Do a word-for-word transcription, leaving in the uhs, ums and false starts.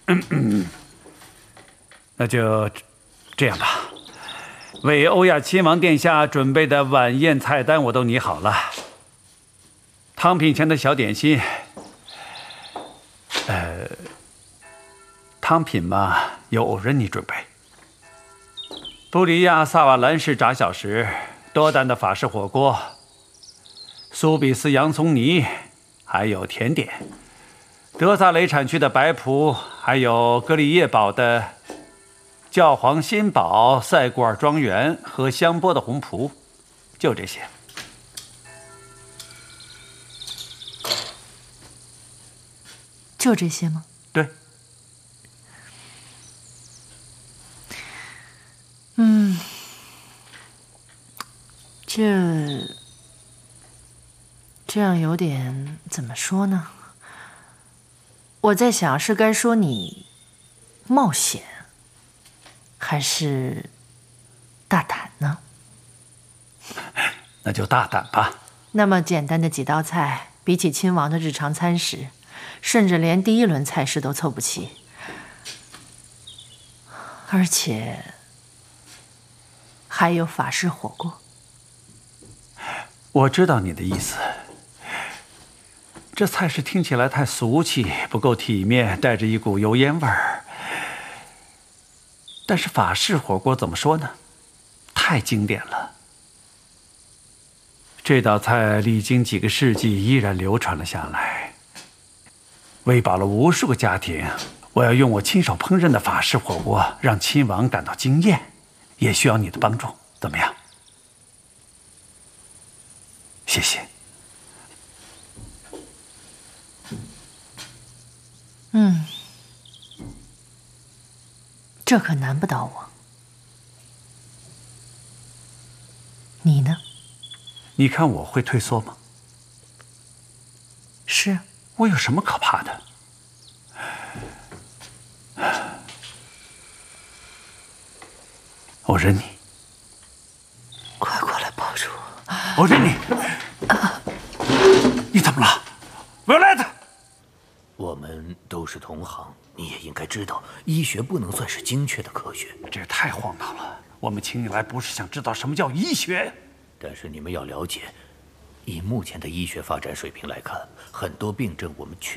那就这样吧，为欧亚亲王殿下准备的晚宴菜单我都拟好了。汤品前的小点心，呃，汤品嘛，由欧仁妮准备。布里亚萨瓦兰式炸小食，多蛋的法式火锅，苏比斯洋葱泥，还有甜点。德萨雷产区的白葡，还有格里叶堡的教皇新堡塞古尔庄园和香波的红葡，就这些。 就这些吗？ 对。 嗯，这这样有点怎么说呢？我在想，是该说你冒险，还是大胆呢？ 那就大胆吧。 那么简单的几道菜，比起亲王的日常餐食，甚至连第一轮菜式都凑不齐。而且还有法式火锅。 我知道你的意思。这菜式听起来太俗气，不够体面，带着一股油烟味儿。但是法式火锅怎么说呢？太经典了。这道菜历经几个世纪依然流传了下来，喂饱了无数个家庭。我要用我亲手烹饪的法式火锅让亲王感到惊艳，也需要你的帮助，怎么样？谢谢。 嗯，这可难不倒我。你呢？ 你看我会退缩吗？ 是。 我有什么可怕的？我忍你。 快过来抱住我！ 我忍你。啊、你怎么了 ，Violet？ 我们都是同行，你也应该知道，医学不能算是精确的科学。 这也太荒唐了！我们请你来不是想知道什么叫医学， 但是你们要了解，以目前的医学发展水平来看，很多病症我们确。